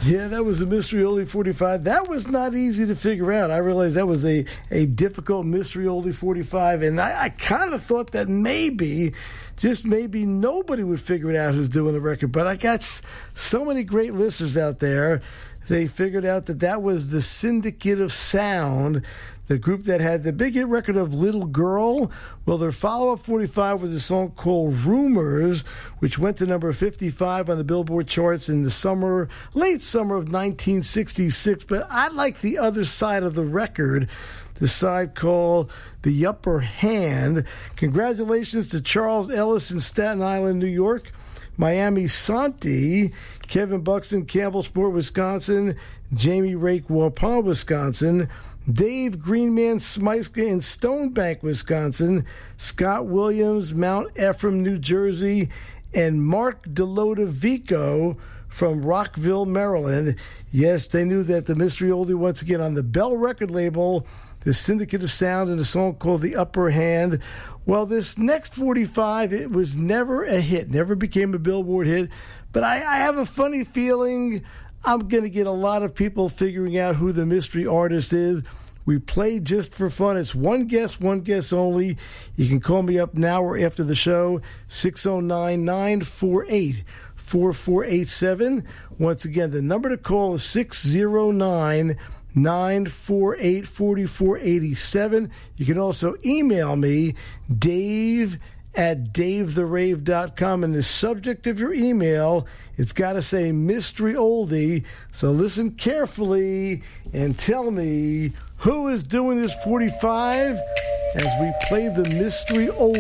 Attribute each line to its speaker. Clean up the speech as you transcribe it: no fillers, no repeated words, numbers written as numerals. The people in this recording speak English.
Speaker 1: Yeah, that was a mystery oldie 45. That was not easy to figure out. I realized that was a difficult mystery oldie 45, and I kind of thought that maybe, just maybe, nobody would figure it out who's doing the record. But I got so many great listeners out there. They figured out that was the Syndicate of Sound, the group that had the big hit record of Little Girl. Well, their follow-up 45 was a song called Rumors, which went to number 55 on the Billboard charts in the late summer of 1966. But I like the other side of the record, the side called The Upper Hand. Congratulations to Charles Ellis in Staten Island, New York, Miami Santi, Kevin Buxton, Campbellsport, Wisconsin, Jamie Rake, Waupun, Wisconsin, Dave Greenman Smyska in Stonebank, Wisconsin, Scott Williams, Mount Ephraim, New Jersey, and Mark DeLodovico from Rockville, Maryland. Yes, they knew that the mystery oldie, once again, on the Bell record label, the Syndicate of Sound, and a song called The Upper Hand. Well, this next 45, it was never a hit, never became a Billboard hit, but I have a funny feeling I'm going to get a lot of people figuring out who the mystery artist is. We play just for fun. It's one guess only. You can call me up now or after the show, 609-948-4487. Once again, the number to call is 609-948-4487. You can also email me, dave@davetherave.com. And the subject of your email, it's got to say mystery oldie. So listen carefully and tell me who is doing this 45 as we play the mystery oldie.